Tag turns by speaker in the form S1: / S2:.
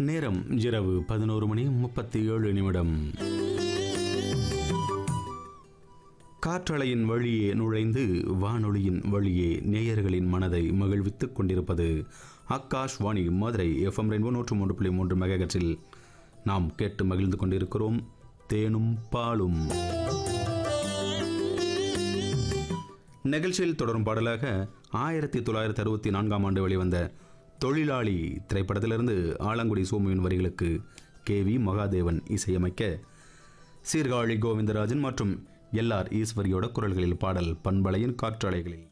S1: நேரம் இரவு 11:37. காற்றலையின் வழியே நுழைந்து வானொலியின் வழியே நேயர்களின் மனதை மகிழ்வித்துக் கொண்டிருப்பது ஆகாஷ்வாணி மதுரை FM ரெயின்போ 103.3 மெகாஹெர்ட்ஸில் நாம் கேட்டு மகிழ்ந்து கொண்டிருக்கிறோம். தேனும் பாலும் நிகழ்ச்சியில் தொடரும் பாடலாக 1964 ஆண்டு வெளிவந்த தொழிலாளி திரைப்படத்திலிருந்து ஆலங்குடி சோமுவின் வரிகளுக்கு KV மகாதேவன் இசையமைக்க சீர்காழி கோவிந்தராஜன் மற்றும் LR ஈஸ்வரியோட குரல்களில் பாடல் பண்பலையின் காற்றலைகளில்.